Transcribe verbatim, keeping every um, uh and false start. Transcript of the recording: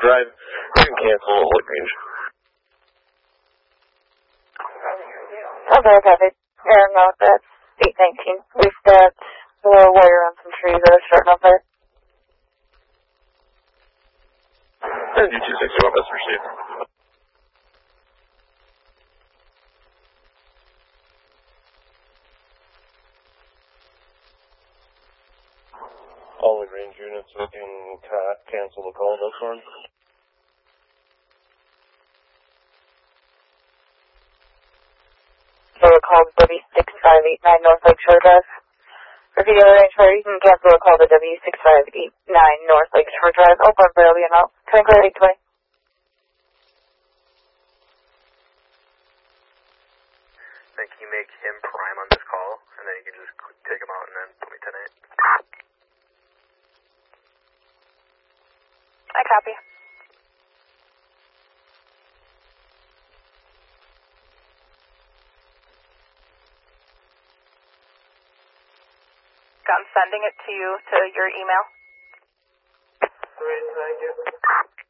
Drive. You can cancel at what range? Okay, copy. Yeah, no, that's eight nineteen. We've got the wire on some trees that are starting up there. Energy two sixty-one, best received. All the range units, we can ca cancel the call, this one. So the call is W six five eight nine North Lakeshore Drive. For video range where you can cancel a call to W six five eight nine North Lakeshore Drive. Open barely amount. Can I go eight twenty? Then can you make him prime on this call, and then you can just take him out and then put me ten eight. I copy. I'm sending it to you to your email. Great, thank you.